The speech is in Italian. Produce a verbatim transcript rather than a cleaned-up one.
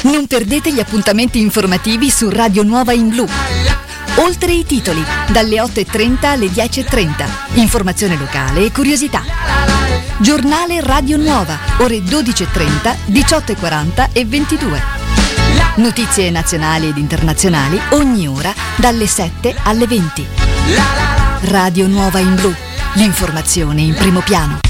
Non perdete gli appuntamenti informativi su Radio Nuova in Blu. Oltre i titoli, dalle otto e trenta alle dieci e trenta. Informazione locale e curiosità. Giornale Radio Nuova, ore dodici e trenta, diciotto e quaranta e ventidue. Notizie nazionali ed internazionali ogni ora dalle sette alle venti. Radio Nuova in Blu, l'informazione in primo piano.